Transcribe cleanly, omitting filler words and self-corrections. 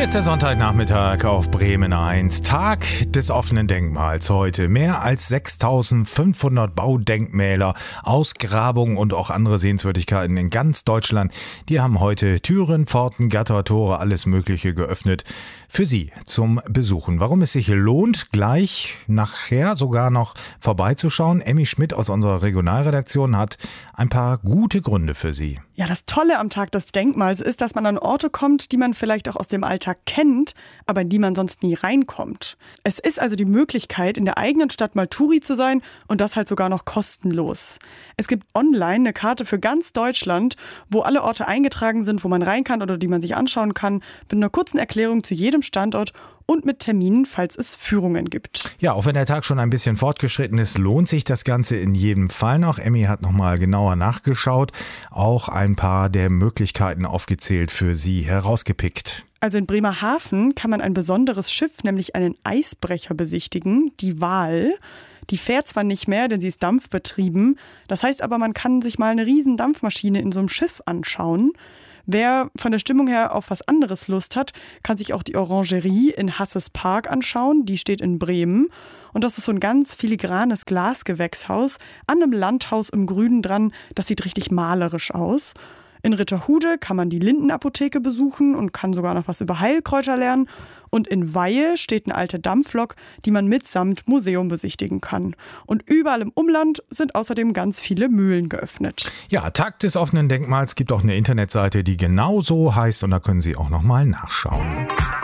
Hier ist der Sonntagnachmittag auf Bremen 1, Tag des offenen Denkmals heute. Mehr als 6.500 Baudenkmäler, Ausgrabungen und auch andere Sehenswürdigkeiten in ganz Deutschland, die haben heute Türen, Pforten, Gatter, Tore, alles Mögliche geöffnet für Sie zum Besuchen. Warum es sich lohnt, gleich nachher sogar noch vorbeizuschauen, Emmy Schmidt aus unserer Regionalredaktion hat ein paar gute Gründe für Sie. Ja, das Tolle am Tag des Denkmals ist, dass man an Orte kommt, die man vielleicht auch aus dem Alltag kennt, aber in die man sonst nie reinkommt. Es ist also die Möglichkeit, in der eigenen Stadt mal Touri zu sein und das halt sogar noch kostenlos. Es gibt online eine Karte für ganz Deutschland, wo alle Orte eingetragen sind, wo man rein kann oder die man sich anschauen kann, mit einer kurzen Erklärung zu jedem Standort und mit Terminen, falls es Führungen gibt. Ja, auch wenn der Tag schon ein bisschen fortgeschritten ist, lohnt sich das Ganze in jedem Fall noch. Emmy hat nochmal genauer nachgeschaut, auch ein paar der Möglichkeiten aufgezählt für Sie herausgepickt. Also in Bremerhaven kann man ein besonderes Schiff, nämlich einen Eisbrecher, besichtigen, die Wal. Die fährt zwar nicht mehr, denn sie ist dampfbetrieben. Das heißt aber, man kann sich mal eine riesen Dampfmaschine in so einem Schiff anschauen. Wer von der Stimmung her auf was anderes Lust hat, kann sich auch die Orangerie in Hasses Park anschauen. Die steht in Bremen. Und das ist so ein ganz filigranes Glasgewächshaus an einem Landhaus im Grünen dran. Das sieht richtig malerisch aus. In Ritterhude kann man die Lindenapotheke besuchen und kann sogar noch was über Heilkräuter lernen. Und in Weihe steht eine alte Dampflok, die man mitsamt Museum besichtigen kann. Und überall im Umland sind außerdem ganz viele Mühlen geöffnet. Ja, Tag des offenen Denkmals gibt auch eine Internetseite, die genauso heißt und da können Sie auch noch mal nachschauen.